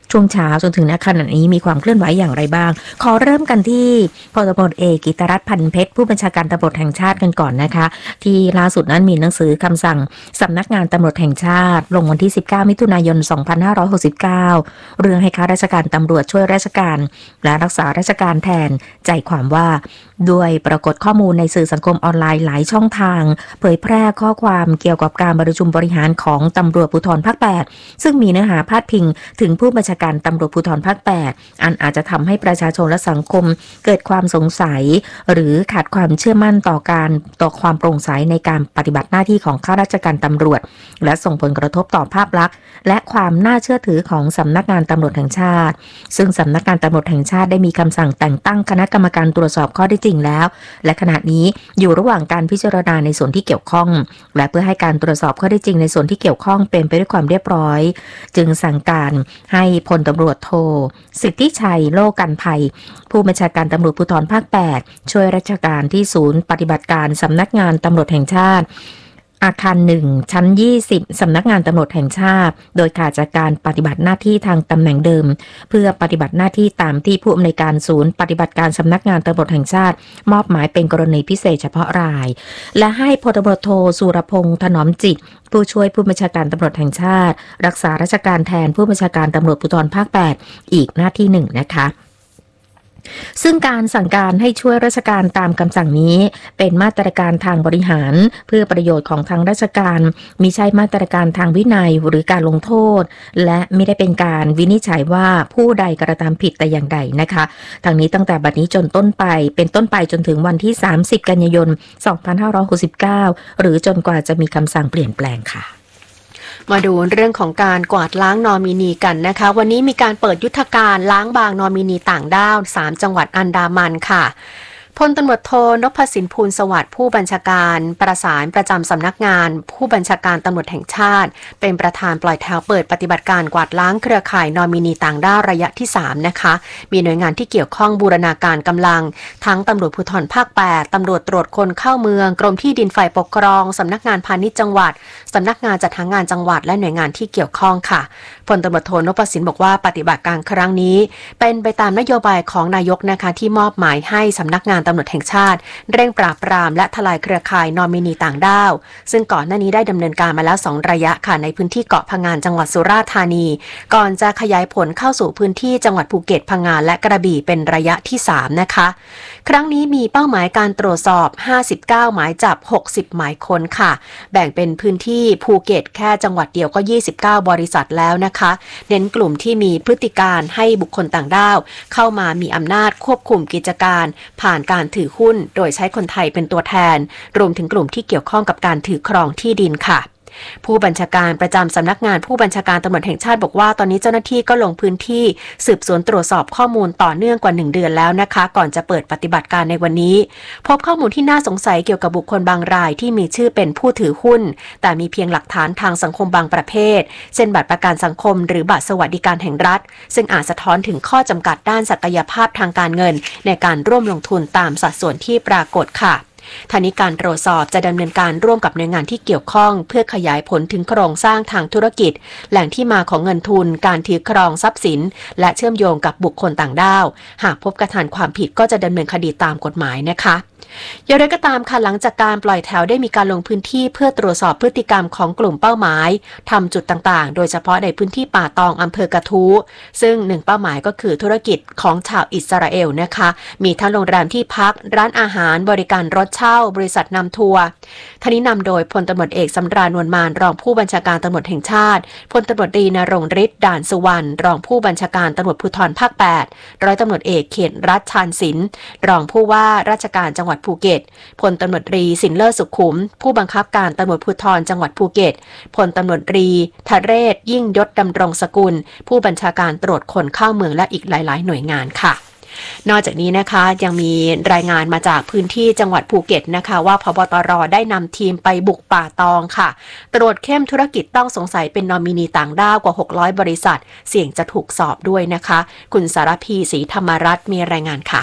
ช่วงเช้าจนถึงณขณะนี้มีความเคลื่อนไหวอย่างไรบ้างขอเริ่มกันที่พลตำรวจเอกกิตรัตน์ พันเพชรผู้บัญชาการตำรวจแห่งชาติกันก่อนนะคะที่ล่าสุดนั้นมีหนังสือคำสั่งสำนักงานตำรวจแห่งชาติลงวันที่19มิถุนายน2569เรื่องให้ข้าราชการตำรวจช่วยราชการและรักษาราชการแทนใจความว่าด้วยปรากฏข้อมูลในสื่อสังคมออนไลน์หลายช่องทางเผยแพร่ข้อความเกี่ยวกับการประชุมบริหารของตำรวจภูธรภาค8ซึ่งมีเนื้อหาพาดพิงถึงผู้บัญชาการตำรวจภูธรภาค8อันอาจจะทำให้ประชาชนและสังคมเกิดความสงสัยหรือขาดความเชื่อมั่นต่อความโปร่งใสในการปฏิบัติหน้าที่ของข้าราชการตำรวจและส่งผลกระทบต่อภาพลักษณ์และความน่าเชื่อถือของสำนักงานตำรวจแห่งชาติซึ่งสำนักงานตำรวจแห่งชาติได้มีคำสั่งแต่งตั้งคณะกรรมการตรวจสอบข้อเท็จจริงแล้วและขณะนี้อยู่ระหว่างการพิจารณาในส่วนที่เกี่ยวข้องและเพื่อให้การตรวจสอบข้อเท็จจริงในส่วนที่เกี่ยวข้องเป็นไปด้วยความเรียบร้อยจึงสั่งการให้พลตำรวจโทสิทธิชัยโลกันภัยผู้บัญชาการตำรวจภูธรภาค8ช่วยราชการที่ศูนย์ปฏิบัติการสำนักงานตำรวจแห่งชาติอาคาร1ชั้น20สำนักงานตำรวจแห่งชาติโดยขาดจากการปฏิบัติหน้าที่ทางตำแหน่งเดิมเพื่อปฏิบัติหน้าที่ตามที่ผู้อำนวยการศูนย์ปฏิบัติการสำนักงานตำรวจแห่งชาติมอบหมายเป็นกรณีพิเศษเฉพาะรายและให้พลตำรวจโทสุรพงษ์ถนอมจิตผู้ช่วยผู้บัญชาการตำรวจแห่งชาติรักษาราชการแทนผู้บัญชาการตำรวจภูธรภาค8อีกหน้าที่1นะคะซึ่งการสั่งการให้ช่วยราชการตามคำสั่งนี้เป็นมาตรการทางบริหารเพื่อประโยชน์ของทางราชการมิใช่มาตรการทางวินัยหรือการลงโทษและไม่ได้เป็นการวินิจฉัยว่าผู้ใดกระทำผิดแต่อย่างใดนะคะทางนี้ตั้งแต่บัดนี้เป็นต้นไปจนถึงวันที่30กันยายน2569หรือจนกว่าจะมีคำสั่งเปลี่ยนแปลงค่ะมาดูเรื่องของการกวาดล้างนอมินีกันนะคะวันนี้มีการเปิดยุทธการล้างบางนอมินีต่างด้าว3จังหวัดอันดามันค่ะพลตำรวจโทนพสินพูลสวัสดิ์ผู้บัญชาการประสานประจำสำนักงานผู้บัญชาการตำรวจแห่งชาติเป็นประธานปล่อยแถวเปิดปฏิบัติการกวาดล้างเครือข่ายนอมินีต่างด้าวระยะที่3นะคะมีหน่วยงานที่เกี่ยวข้องบูรณาการกำลังทั้งตำรวจภูธรภาค8ตำรวจตรวจคนเข้าเมืองกรมที่ดินฝ่ายปกครองสำนักงานพาณิชย์จังหวัดสำนักงานจัดหางานจังหวัดและหน่วยงานที่เกี่ยวข้องค่ะพลตำรวจโทนพสินบอกว่าปฏิบัติการครั้งนี้เป็นไปตามนโยบายของนายกนะคะที่มอบหมายให้สำนักงานตำรวจแห่งชาติเร่งปราบปรามและทลายเครือข่ายนอมินีต่างด้าวซึ่งก่อนหน้านี้ได้ดำเนินการมาแล้ว2ระยะค่ะในพื้นที่เกาะพะงันจังหวัดสุราษฎร์ธานีก่อนจะขยายผลเข้าสู่พื้นที่จังหวัดภูเก็ตพังงาและกระบี่เป็นระยะที่3นะคะครั้งนี้มีเป้าหมายการตรวจสอบ59หมายจับ60หมายค้นค่ะแบ่งเป็นพื้นที่ภูเก็ตแค่จังหวัดเดียวก็29บริษัทแล้วนะคะเน้นกลุ่มที่มีพฤติการให้บุคคลต่างด้าวเข้ามามีอำนาจควบคุมกิจการผ่านการถือหุ้นโดยใช้คนไทยเป็นตัวแทนรวมถึงกลุ่มที่เกี่ยวข้องกับการถือครองที่ดินค่ะผู้บัญชาการประจำสำนักงานผู้บัญชาการตำรวจแห่งชาติบอกว่าตอนนี้เจ้าหน้าที่ก็ลงพื้นที่สืบสวนตรวจสอบข้อมูลต่อเนื่องกว่า1เดือนแล้วนะคะก่อนจะเปิดปฏิบัติการในวันนี้พบข้อมูลที่น่าสงสัยเกี่ยวกับบุคคลบางรายที่มีชื่อเป็นผู้ถือหุ้นแต่มีเพียงหลักฐานทางสังคมบางประเภทเช่นบัตรประกันสังคมหรือบัตรสวัสดิการแห่งรัฐซึ่งอาจสะท้อนถึงข้อจำกัดด้านศักยภาพทางการเงินในการร่วมลงทุนตามสัดส่วนที่ปรากฏค่ะทางนี้การตรวจสอบจะดำเนินการร่วมกับหน่วยงานที่เกี่ยวข้องเพื่อขยายผลถึงโครงสร้างทางธุรกิจแหล่งที่มาของเงินทุนการถือครองทรัพย์สินและเชื่อมโยงกับบุคคลต่างด้าวหากพบกระทำความผิดก็จะดำเนินคดีตามกฎหมายนะคะอย่างไรก็ตามค่ะหลังจากการปล่อยแถวได้มีการลงพื้นที่เพื่อตรวจสอบพฤติกรรมของกลุ่มเป้าหมายทำจุดต่างๆโดยเฉพาะในพื้นที่ป่าตองอำเภอกระทู้ซึ่ง1เป้าหมายก็คือธุรกิจของชาวอิสราเอลนะคะมีทั้งโรงแรมที่พักร้านอาหารบริการรถเช่าบริษัทนำทัวร์ท่านี้นำโดยพลตำรวจเอกสำราญ นวลมานรองผู้บัญชาการตำรวจแห่งชาติพลตำรวจตรีณรงค์ฤทธิ์ด่านสุวรรณรองผู้บัญชาการตำรวจภูธรภาค8ร้อยตำรวจเอกเขตรัฐชาญศิลป์รองผู้ว่าราชการจังหวัดภูเก็ตพลตำรวจตรีสินเลิศสุขุมผู้บังคับการตำรวจภูธรจังหวัดภูเก็ตพลตำรวจตรีทะเรศยิ่งยศดำรงสกุลผู้บัญชาการตรวจคนเข้าเมืองและอีกหลายๆหน่วยงานค่ะนอกจากนี้นะคะยังมีรายงานมาจากพื้นที่จังหวัดภูเก็ตนะคะว่าพบตรได้นำทีมไปบุกป่าตองค่ะตรวจเข้มธุรกิจต้องสงสัยเป็นนอมินีต่างด้าวกว่า600บริษัทเสี่ยงจะถูกสอบด้วยนะคะคุณสารพีศรีธรรมรัตน์มีรายงานค่ะ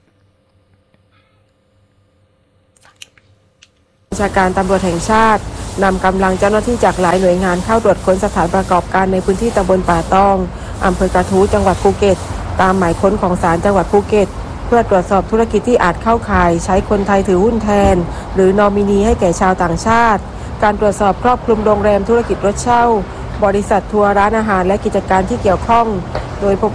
บัญชาการตำรวจแห่งชาตินำกำลังเจ้าหน้าที่จากหลายหน่วยงานเข้าตรวจค้นสถานประกอบการในพื้นที่ตำบลป่าตองอำเภอกระทู้จังหวัดภูเก็ตตามหมายค้นของศาลจังหวัดภูเก็ตเพื่อตรวจสอบธุรกิจที่อาจเข้าข่ายใช้คนไทยถือหุ้นแทนหรือนอมินีให้แก่ชาวต่างชาติการตรวจสอบครอบคลุมโรงแรมธุรกิจรถเช่าบริษัททัวร์ร้านอาหารและกิจการที่เกี่ยวข้องโดยพบ